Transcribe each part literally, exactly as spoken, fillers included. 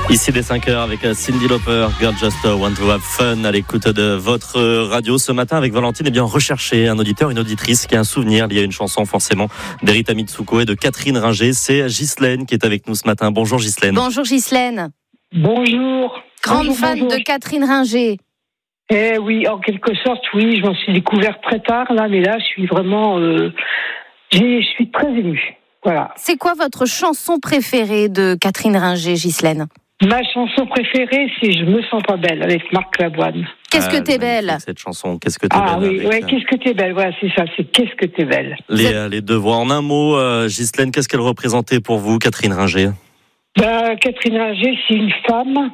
Ici dès cinq heures avec Cyndi Lauper, Girl Just Want to Have Fun à l'écoute de votre radio ce matin avec Valentine. Eh bien, rechercher un auditeur, une auditrice qui a un souvenir lié à une chanson forcément d'Erita Mitsuko et de Catherine Ringer. C'est Ghislaine qui est avec nous ce matin. Bonjour Ghislaine. Bonjour Ghislaine. Bonjour. Grande bonjour, fan bonjour. de Catherine Ringer. Eh oui, en quelque sorte, oui, je m'en suis découverte très tard là, mais là, je suis vraiment, euh, j'ai, je suis très émue. Voilà. C'est quoi votre chanson préférée de Catherine Ringer, Ghislaine ? Ma chanson préférée, c'est Je me sens pas belle avec Marc Lavoine. Qu'est-ce que Ah, t'es belle ? cette chanson, Qu'est-ce que t'es Ah belle oui, avec, ouais, euh, qu'est-ce que t'es belle, voilà, c'est ça, c'est Qu'est-ce que t'es belle. les, euh, les deux voix. En un mot, euh, Ghislaine, qu'est-ce qu'elle représentait pour vous, Catherine Ringer ? Bah, Catherine Ringer, c'est une femme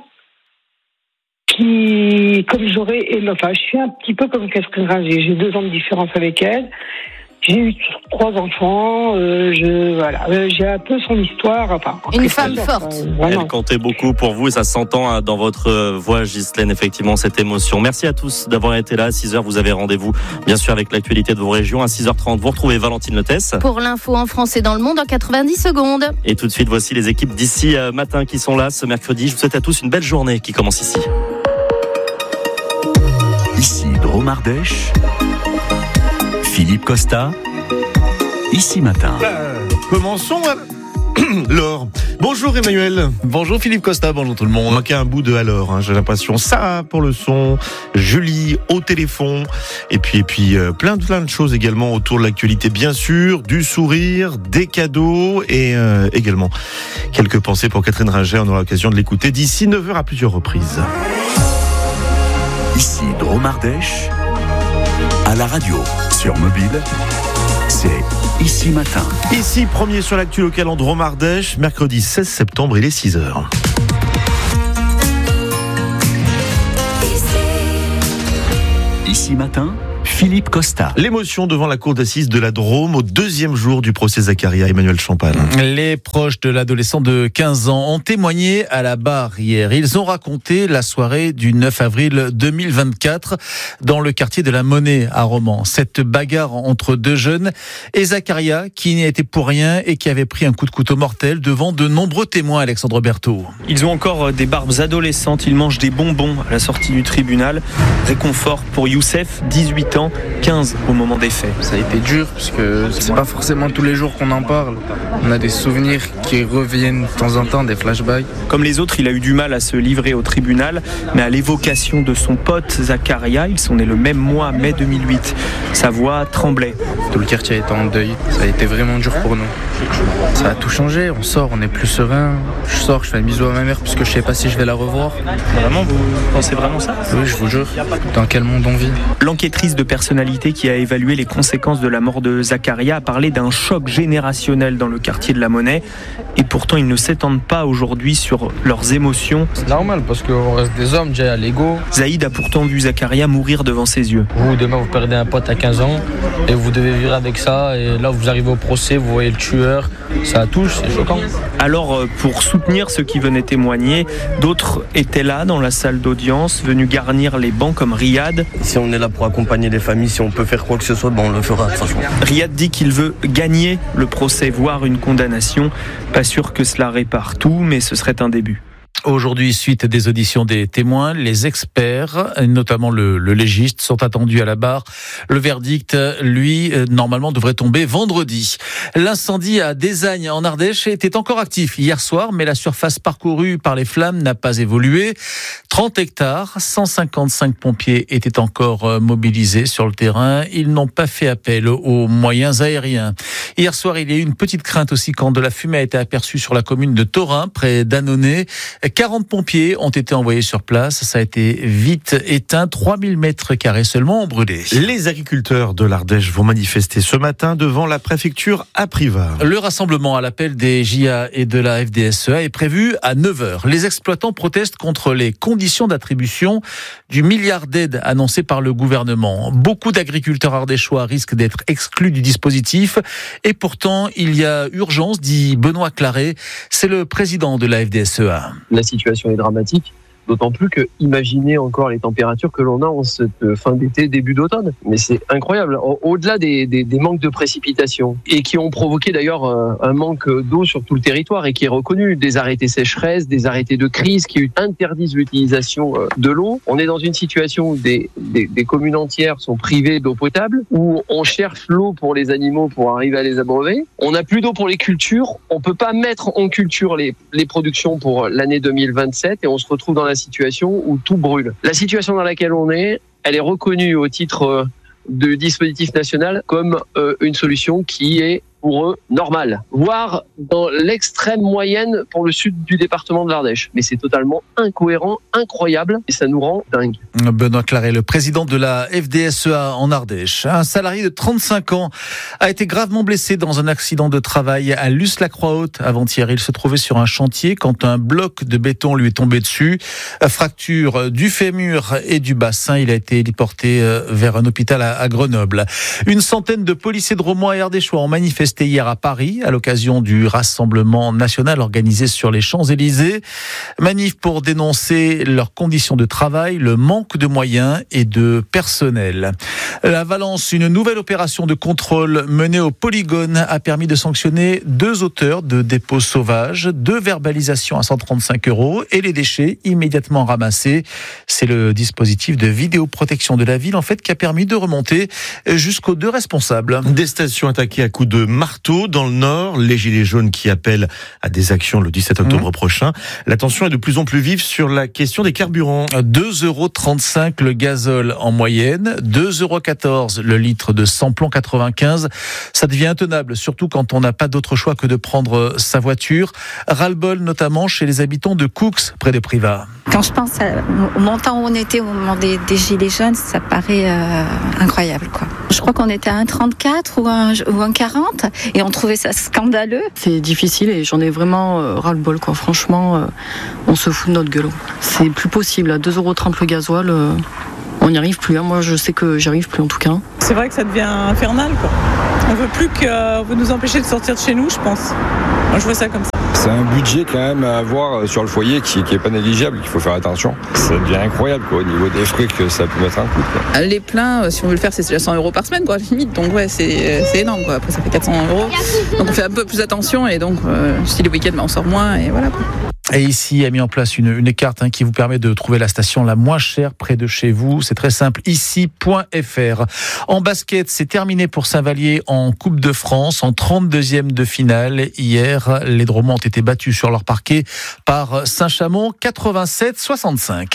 qui, comme j'aurais aimé, enfin, je suis un petit peu comme Catherine Ringer, j'ai deux ans de différence avec elle. J'ai eu trois enfants, euh, je, voilà, euh, j'ai un peu son histoire. Enfin, Une femme forte. Euh, vraiment. Elle comptait beaucoup pour vous et ça s'entend hein, dans votre euh, voix, Ghislaine, effectivement, cette émotion. Merci à tous d'avoir été là. À six heures, vous avez rendez-vous, bien sûr, avec l'actualité de vos régions. À six heures trente, vous retrouvez Valentine Lotès. Pour l'info en France et dans le monde en quatre-vingt-dix secondes. Et tout de suite, voici les équipes d'ici euh, matin qui sont là ce mercredi. Je vous souhaite à tous une belle journée qui commence ici. Ici Drôme Ardèche, Philippe Costa, ici matin. Euh, commençons à... Laure. Bonjour Emmanuel. Bonjour Philippe Costa, bonjour tout le On monde. manquait un bout de alors, hein, j'ai l'impression. Ça pour le son, Julie au téléphone, et puis et puis euh, plein de plein de choses également autour de l'actualité, bien sûr, du sourire, des cadeaux et euh, également quelques pensées pour Catherine Ringer. On aura l'occasion de l'écouter d'ici neuf heures à plusieurs reprises. Ici Drôme Ardèche, à la radio, sur mobile, c'est Ici Matin. Ici, premier sur l'actu local en Drôme Ardèche, mercredi seize septembre, il est six heures. Ici Matin, Philippe Costa. L'émotion devant la cour d'assises de la Drôme au deuxième jour du procès Zacharia, Emmanuel Champagne. Les proches de l'adolescent de quinze ans ont témoigné à la barre hier. Ils ont raconté la soirée du neuf avril deux mille vingt-quatre dans le quartier de la Monnaie à Romans. Cette bagarre entre deux jeunes et Zacharia qui n'y était pour rien et qui avait pris un coup de couteau mortel devant de nombreux témoins, Alexandre Berthaud. Ils ont encore des barbes adolescentes, ils mangent des bonbons à la sortie du tribunal. Réconfort pour Youssef, dix-huit ans, quinze au moment des faits. Ça a été dur parce que c'est pas forcément tous les jours qu'on en parle. On a des souvenirs qui reviennent de temps en temps, des flashbacks. Comme les autres, il a eu du mal à se livrer au tribunal, mais à l'évocation de son pote Zacharia, ils sont nés le même mois, mai deux mille huit. Sa voix tremblait. Tout le quartier était en deuil. Ça a été vraiment dur pour nous. Ça a tout changé. On sort, on est plus serein. Je sors, je fais un bisou à ma mère puisque je sais pas si je vais la revoir. Vraiment, vous pensez vraiment ça ? Oui, je vous jure. Dans quel monde on vit ? L'enquêtrice de personnalité qui a évalué les conséquences de la mort de Zacharia a parlé d'un choc générationnel dans le quartier de la Monnaie. Et pourtant, ils ne s'étendent pas aujourd'hui sur leurs émotions. C'est normal parce qu'on reste des hommes déjà à l'ego. Zaïd a pourtant vu Zacharia mourir devant ses yeux. Vous, demain, vous perdez un pote à quinze ans et vous devez vivre avec ça. Et là, vous arrivez au procès, vous voyez le tueur. Ça touche, c'est choquant. Alors, pour soutenir ceux qui venaient témoigner, d'autres étaient là dans la salle d'audience, venus garnir les bancs comme Riyad. Si on est là pour accompagner les familles, si on peut faire quoi que ce soit, ben on le fera de toute façon. Riyad dit qu'il veut gagner le procès, voire une condamnation. Pas sûr que cela répare tout, mais ce serait un début. Aujourd'hui, suite des auditions des témoins, les experts, notamment le, le légiste, sont attendus à la barre. Le verdict, lui, normalement, devrait tomber vendredi. L'incendie à Désagne, en Ardèche, était encore actif hier soir, mais la surface parcourue par les flammes n'a pas évolué. trente hectares, cent cinquante-cinq pompiers étaient encore mobilisés sur le terrain. Ils n'ont pas fait appel aux moyens aériens. Hier soir, il y a eu une petite crainte aussi quand de la fumée a été aperçue sur la commune de Thorin, près d'Annonay. quarante pompiers ont été envoyés sur place. Ça a été vite éteint. trois mille mètres carrés seulement ont brûlé. Les agriculteurs de l'Ardèche vont manifester ce matin devant la préfecture à Privas. Le rassemblement à l'appel des J A et de la F D S E A est prévu à neuf heures. Les exploitants protestent contre les conditions d'attribution du milliard d'aides annoncé par le gouvernement. Beaucoup d'agriculteurs ardéchois risquent d'être exclus du dispositif. Et pourtant, il y a urgence, dit Benoît Claret. C'est le président de la F D S E A. La situation est dramatique. D'autant plus que, imaginez encore les températures que l'on a en cette fin d'été, début d'automne. Mais c'est incroyable. Au-delà des, des, des manques de précipitations, et qui ont provoqué d'ailleurs un, un manque d'eau sur tout le territoire, et qui est reconnu, des arrêtés sécheresse, des arrêtés de crise qui interdisent l'utilisation de l'eau. On est dans une situation où des, des, des communes entières sont privées d'eau potable, où on cherche l'eau pour les animaux pour arriver à les abreuver. On n'a plus d'eau pour les cultures. On peut pas mettre en culture les, les productions pour l'année deux mille vingt-sept, et on se retrouve dans la situation où tout brûle. La situation dans laquelle on est, elle est reconnue au titre de dispositif national comme euh, une solution qui est pour eux normale, voire dans l'extrême moyenne pour le sud du département de l'Ardèche. Mais c'est totalement incohérent, incroyable, et ça nous rend dingue. Benoît Claret, le président de la F D S E A en Ardèche. Un salarié de trente-cinq ans a été gravement blessé dans un accident de travail à Luce-la-Croix-Haute avant-hier. Il se trouvait sur un chantier quand un bloc de béton lui est tombé dessus. Fracture du fémur et du bassin. Il a été héliporté vers un hôpital à Grenoble. Une centaine de policiers drômois et ardéchois ont manifesté hier à Paris à l'occasion du Rassemblement national organisé sur les Champs-Élysées. Manif pour dénoncer leurs conditions de travail, le manque de moyens et de personnel. À Valence, une nouvelle opération de contrôle menée au polygone a permis de sanctionner deux auteurs de dépôts sauvages, deux verbalisations à cent trente-cinq euros et les déchets immédiatement ramassés. C'est le dispositif de vidéoprotection de la ville en fait qui a permis de remonter jusqu'aux deux responsables. Des stations attaquées à coups de marteau dans le Nord, les Gilets jaunes qui appellent à des actions le dix-sept octobre mmh. prochain. La tension est de plus en plus vive sur la question des carburants. deux euros trente-cinq le gazole en moyenne, deux euros quatorze le litre de samplon quatre-vingt-quinze. Ça devient intenable, surtout quand on n'a pas d'autre choix que de prendre sa voiture. Ras-le-bol notamment chez les habitants de Coux, près de Privas. Quand je pense au montant où on était au moment des, des Gilets jaunes, ça paraît euh, incroyable, quoi. Je crois qu'on était à un trente-quatre ou un, ou un quarante et on trouvait ça scandaleux. C'est difficile et j'en ai vraiment euh, ras-le-bol, quoi. Franchement, euh, on se fout de notre gueule. C'est plus possible. À deux euros trente le gasoil, euh, on n'y arrive plus. Hein. Moi, je sais que j'y arrive plus en tout cas. C'est vrai que ça devient infernal, quoi. On veut plus qu'on veut nous empêcher de sortir de chez nous, je pense. Moi, je vois ça comme ça. C'est un budget quand même à avoir sur le foyer qui n'est pas négligeable, qu'il faut faire attention. Ça devient incroyable quoi, au niveau des frais que ça peut mettre un coup. Quoi. Les pleins, si on veut le faire, c'est déjà cent euros par semaine, quoi, limite. Donc ouais, c'est, c'est énorme. Quoi. Après, ça fait quatre cents euros. Donc on fait un peu plus attention et donc euh, si les week-ends, bah, on sort moins et voilà. Quoi. Et ici, a mis en place une, une carte hein, qui vous permet de trouver la station la moins chère près de chez vous. C'est très simple, ici point f r. En basket, c'est terminé pour Saint-Vallier en Coupe de France, en trente-deuxième de finale. Hier, les Drômois ont été battus sur leur parquet par Saint-Chamond, quatre-vingt-sept soixante-cinq.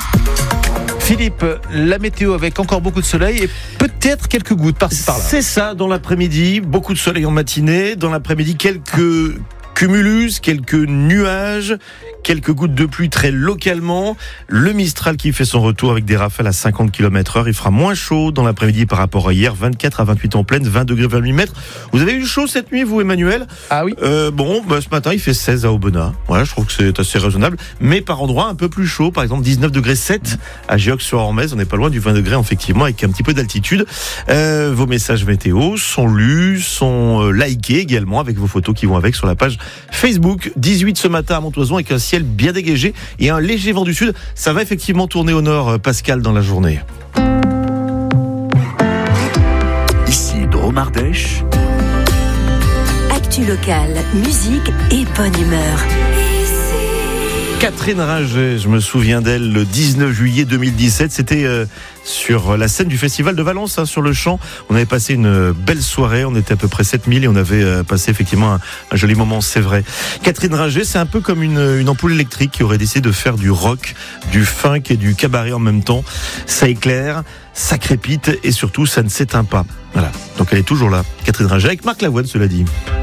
Philippe, la météo avec encore beaucoup de soleil et peut-être quelques gouttes par-ci par-là. C'est ça, dans l'après-midi, beaucoup de soleil en matinée. Dans l'après-midi, quelques cumulus, quelques nuages, quelques gouttes de pluie très localement. Le Mistral qui fait son retour avec des rafales à cinquante kilomètres heure. Il fera moins chaud dans l'après-midi par rapport à hier. vingt-quatre à vingt-huit en pleine, vingt degrés, vingt millimètres. Vous avez eu chaud cette nuit, vous, Emmanuel ? Ah oui. Euh, bon, bah, ce matin, il fait seize à Aubenas. Voilà, je trouve que c'est assez raisonnable. Mais par endroits un peu plus chaud. Par exemple, dix-neuf degrés sept à Géox-sur-Ormez. On n'est pas loin du vingt degrés, effectivement, avec un petit peu d'altitude. Euh, vos messages météo sont lus, sont euh, likés également avec vos photos qui vont avec sur la page Facebook. dix-huit ce matin à Montoison avec un ciel bien dégagé et un léger vent du sud. Ça va effectivement tourner au nord, Pascal, dans la journée. Ici, Drôme-Ardèche. Actu locale, musique et bonne humeur. Catherine Ringer, je me souviens d'elle le dix-neuf juillet deux mille dix-sept. C'était euh, sur la scène du Festival de Valence, hein, sur le champ. On avait passé une belle soirée. On était à peu près sept mille et on avait euh, passé effectivement un, un joli moment, c'est vrai. Catherine Ringer, c'est un peu comme une, une ampoule électrique qui aurait décidé de faire du rock, du funk et du cabaret en même temps. Ça éclaire, ça crépite et surtout ça ne s'éteint pas. Voilà. Donc elle est toujours là. Catherine Ringer avec Marc Lavoine, cela dit.